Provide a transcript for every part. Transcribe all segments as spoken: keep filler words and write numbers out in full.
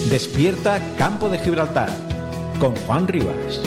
Despierta Campo de Gibraltar con Juan Rivas.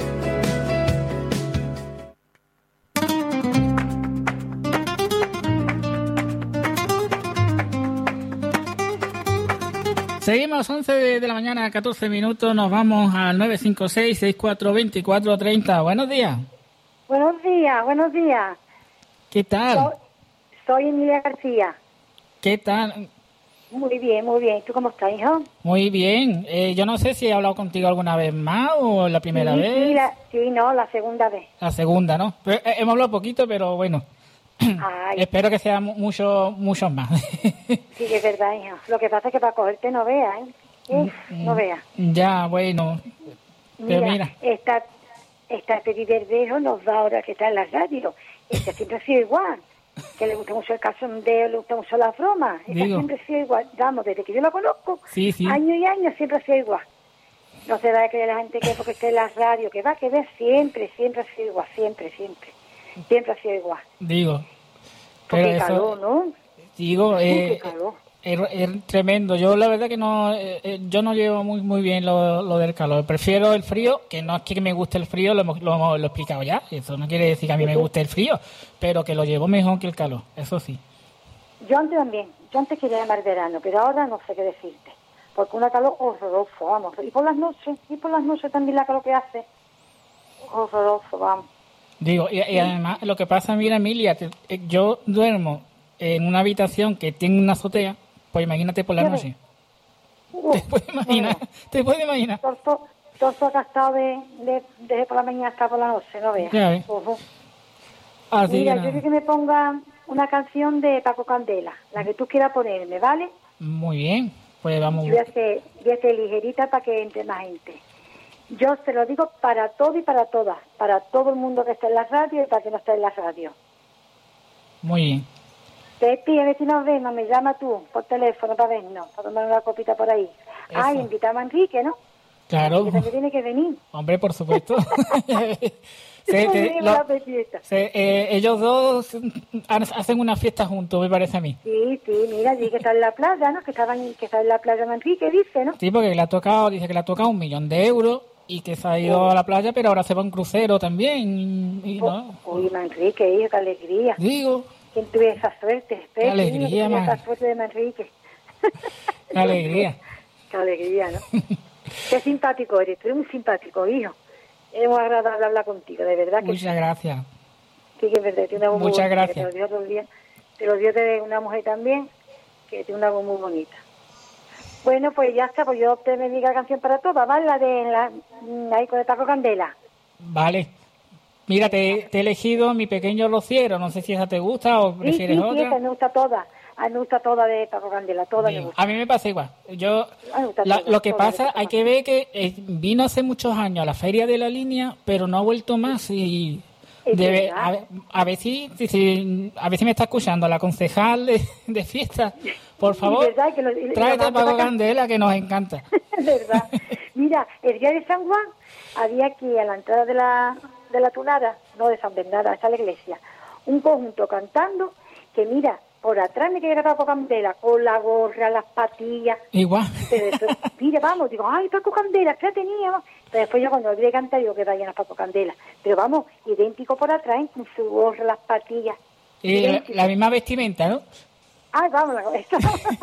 Seguimos, once de la mañana, catorce minutos, nos vamos al nueve cinco seis, seis cuatro dos cuatro tres cero. Buenos días. Buenos días, buenos días. ¿Qué tal? Soy, soy Emilia García. ¿Qué tal? Muy bien, muy bien. ¿Tú cómo estás, hijo? Muy bien. Eh, yo no sé si he hablado contigo alguna vez más o la primera sí, vez. Sí, la, sí, no, la segunda vez. La segunda, ¿no? Pero, eh, hemos hablado poquito, pero bueno. Ay. Espero que sean muchos muchos más. Sí, es verdad, hijo. Lo que pasa es que para cogerte no veas, ¿eh? Uf, no veas. Ya, bueno. Pero Mira, mira. esta, esta Peri Verdejo nos da ahora que está en la radio. Esta siempre ha sido igual. Que le gusta mucho el cachondeo, le gusta mucho la broma. Esta Digo. siempre ha sido igual. Vamos, desde que yo la conozco, Sí, sí. años y años siempre ha sido igual. No se va a creer la gente que porque esté en la radio, que va a quedar siempre, siempre ha sido igual, siempre, siempre. Siempre ha sido igual. Digo. Porque Pero eso, calor, ¿no? Digo, eh, Qué calor. es, es tremendo. Yo la verdad que no, eh, yo no llevo muy muy bien lo, lo del calor. Prefiero el frío, que no es que me guste el frío, lo hemos, lo hemos lo he explicado ya. Eso no quiere decir que a mí me guste el frío, pero que lo llevo mejor que el calor, eso sí. Yo antes también, yo antes quería llamar verano, pero ahora no sé qué decirte. Porque una calor horroroso, vamos. Y por las noches, y por las noches también la calor que hace. Horroroso, vamos. Digo, y, y además lo que pasa, mira, Emilia, te, eh, yo duermo en una habitación que tiene una azotea, pues imagínate por la ¿Qué noche. Uh, ¿Te puedes imaginar? bueno. ¿Te puedes imaginar? Torso, torso gastado de, de, desde por la mañana hasta por la noche, no veas. Ya ves. Uh-huh. Así Mira, que yo nada. quiero que me ponga una canción de Paco Candela, la que tú quieras ponerme, ¿vale? Muy bien, pues vamos. Yo voy a hacer, voy a hacer ligerita para que entre más gente. Yo se lo digo para todo y para todas, para todo el mundo que está en la radio y para que no esté en la radio. Muy bien. Pepi, a ver si nos vemos, me llama tú por teléfono para vernos, para tomar una copita por ahí. Eso. Ah, y invitamos a Enrique, ¿no? Claro. Que también tiene que venir. Hombre, por supuesto. Se- Muy te- bien, lo- la fiesta. se- eh, ellos dos ha- hacen una fiesta juntos, me parece a mí. Sí, sí, mira, sí que está en la playa, ¿no? Que estaban, que está en la playa de Enrique, dice, ¿no? Sí, porque le ha tocado, dice que le ha tocado un millón de euros y que se ha ido a la playa, pero ahora se va a un crucero también. Y, no, Uy, Manrique, hijo, qué alegría. digo, ¿Quién tuviera esa suerte? Pepi, alegría, ¿quién tuviera man. esa suerte de Manrique? qué alegría. Qué alegría, ¿no? Qué simpático eres, tú eres muy simpático, hijo. Es muy agradable hablar contigo, de verdad que Muchas gracias. sí, que es verdad, tiene una voz muy Muchas bonita, gracias. que te lo dio otro día. Te lo dio de una mujer también, que tiene una voz muy bonita. Bueno, pues ya está, pues yo te me diga la canción para todas, ¿vale? La de la, ahí con el Paco Candela. Vale. Mira, te, te he elegido Mi Pequeño Rociero, no sé si esa te gusta o Sí, sí, prefieres sí, otra. esa me gusta toda. A mí me gusta toda de Paco Candela, toda me Digo, gusta. a mí me pasa igual. Yo A mí me gusta la- toda, lo que toda de pasa, Paco hay que ver que eh, vino hace muchos años a la Feria de la Línea, pero no ha vuelto más y Es debe, verdad. a, ver, a ver si, si- si- a ver si me está escuchando la concejal de, de fiesta, por favor, Es verdad que lo- y- y tráete lo a más Paco que- Candela que nos encanta. Es verdad. Mira, el día de San Juan había aquí a la entrada de la, de la Tunara, no de San Bernardo, esa es la iglesia, un conjunto cantando que mira, por atrás me quedé Paco Candela, con la gorra, las patillas. Igual. Pero después, mira, vamos, digo, ay, Paco Candela, ¿qué teníamos? Pero después yo cuando olvidé cantar, digo que vayan a Paco Candela. Pero vamos, idéntico por atrás, ¿eh? Con su gorra, las patillas. Y la, Idéntico. la misma vestimenta, ¿no? Ay, vamos, la gorra.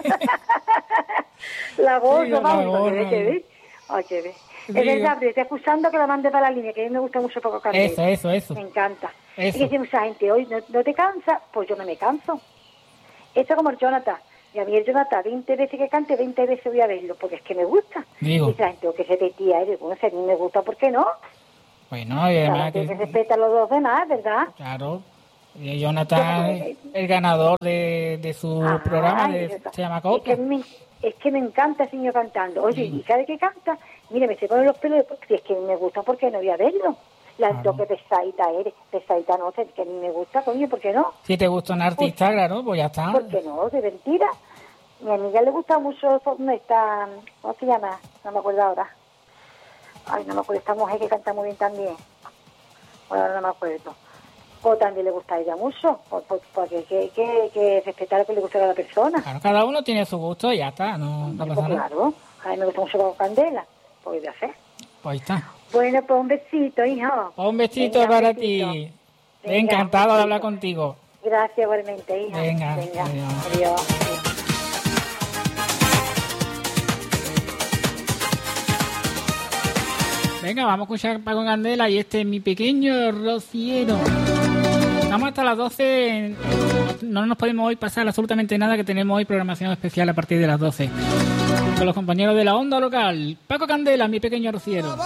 la gorra, Sí, la vamos, gorra. que ve, que ve. Ay, que ve. Digo. Es verdad, pero estoy escuchando que la mande para la línea, que a mí me gusta mucho Paco Candela. Eso, eso, eso. Me encanta. Eso. Y que dice mucha gente, hoy no, no te cansa, pues yo no me canso. Esto como el Jonathan. Y a mí el Jonathan, veinte veces que cante, veinte veces voy a verlo, porque es que me gusta. Digo. Y dice la gente, oh, que se te tía eres. Bueno, si a mí me gusta, ¿por qué no? Bueno, y además Que, que que, respeta a los dos demás, ¿verdad? claro, y Jonathan es el ganador de, de su Ay, programa, de, Jonathan. se llama Es que, Copla. me, es que me encanta ese niño cantando. Oye, Sí. ¿y sabe qué canta? Mira, me se ponen los pelos, de- si es que me gusta, ¿por qué no voy a verlo? La Claro. toque pesadita eres, pesadita no, sé, que a mí me gusta, coño, ¿por qué no? Si te gusta un artista, claro, pues ya está. ¿Por qué no? De mentira. Mi amiga le gusta mucho, ¿dónde está? ¿Cómo se llama? No me acuerdo ahora. Ay, no me acuerdo, esta mujer que canta muy bien también. Bueno, ahora no me acuerdo. O también le gusta a ella mucho, por- por- porque hay que, que, que respetar lo que le gusta a cada persona. Claro, cada uno tiene su gusto y ya está, no, no Pues pasa nada. claro, A mí me gusta mucho Paco Candela. Pues voy a hacer. Pues ahí está. Bueno, pues un besito, hijo. Un besito Venga, para un besito. ti. Venga, Encantado un de besito. hablar contigo. Gracias, igualmente, hija. Venga, Venga. adiós. Adiós. Adiós. Venga, vamos a escuchar Paco Candela y este es mi pequeño rociero. Estamos hasta las doce. No nos podemos hoy pasar absolutamente nada, que tenemos hoy programación especial a partir de las doce. Con los compañeros de la onda local. Paco Candela, mi pequeño rociero.